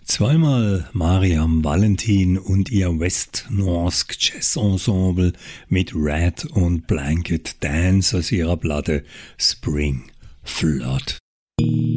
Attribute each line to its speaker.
Speaker 1: Zweimal Mariam Valentin und ihr West Norsk Jazz Ensemble mit Red und Blanket Dance aus ihrer Platte Spring Flood.